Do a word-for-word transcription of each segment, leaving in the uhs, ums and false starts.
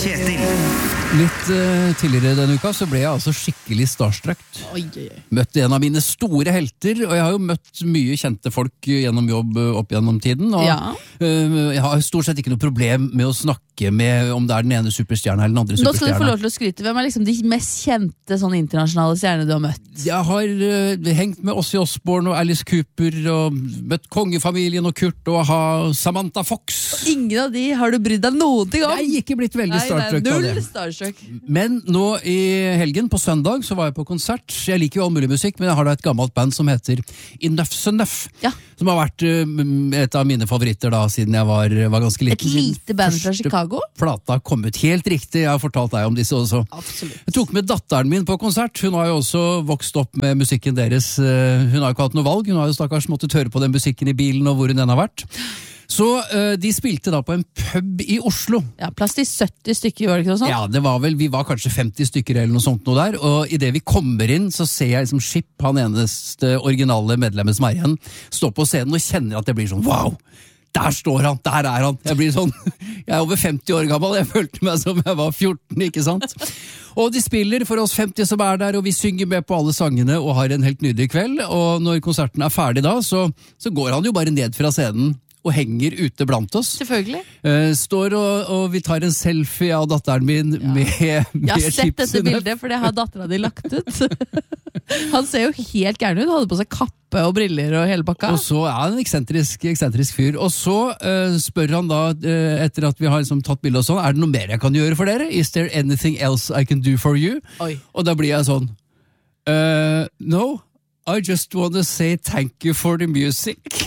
Kjetil. Litt uh, tidligere denne uka så ble jeg altså skikkelig starstruck. Oi, oi, oi. Møtte en av mine store helter, og jeg har jo møtt mye kjente folk gjennom jobb opp gjennom tiden. Og, Ja. uh, jeg har stort sett ikke noe problem med å snakke med om det er den ene superstjerna eller den andre Nå skal du få superstjerna. lov til å skryte. Hvem er liksom de mest kjente sånn internasjonale stjernene du har møtt? Jeg har uh, hengt med Ozzy Osbourne og Alice Cooper, og møtt kongefamilien og Kurt og ha Samantha Fox. Ingen av de har du brydd deg noen ting om? Jeg er ikke blitt veldig Nei, starstruck nei, av null det. starstruck. Men nå i helgen, på søndag, så var jeg på konsert. Jeg liker jo all mulig musikk, men jeg har da et gammelt band som heter Enough Enough. Ja. Som har vært uh, et av mine favoritter da, siden jeg var, var ganske liten. Et lite band fra Første Chicago? Plata kom ut helt riktig, jeg har fortalt deg om disse også. Absolutt. Jeg tok med datteren min på konsert. Hun har jo også vokst opp med musikken deres. Uh, hun har jo ikke hatt noe valg, hun har jo stakkars måttet høre på den musikken i bilen og hvor hun enn har vært. Så uh, de spilte da på en pub i Oslo. Ja, plass til sytti stykker, var det ikke noe sånt? Ja, det var vel, vi var kanskje femti stykker eller noe sånt noe der, og i det vi kommer inn, så ser jeg liksom Skip, han eneste originale medlemmet som er igjen, stå på scenen og kjenner at det blir sånn, wow! Der står han, der er han! Jeg blir sånn, jeg er over femti år gammel, jeg følte meg som jeg var fjorten, ikke sant? Og de spiller for oss femti som er der, og vi synger med på alle sangene og har en helt nydelig kveld, og når konserten er ferdig da, så, så går han jo bare ned fra scenen, og henger ute blant oss. Selvfølgelig. Uh, står og, og vi tar en selfie av datteren min ja. med, med Jeg har sett dette chipsene. bildet, for det har datteren din lagt ut. Han ser jo helt gæren ut, hadde på seg kappe og briller og hele pakka. Og så er han en eksentrisk, eksentrisk fyr. Og så uh, spør han da, uh, etter at vi har liksom, tatt bilde og sånn, er det noe mer jeg kan gjøre for dere? Is there anything else I can do for you? Oi. Og da blir jeg sånn, uh, no, I just want to say thank you for the music.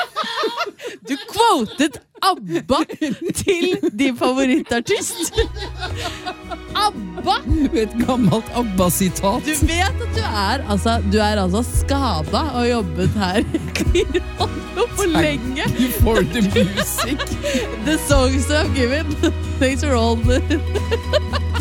Du quotet ABBA til din favorittartist. ABBA! Et gammelt ABBA-sitat. Du vet at du er altså, du er altså skada og jobbet her i radio for lenge. Thank you for the music. The songs you have given. Thanks for all the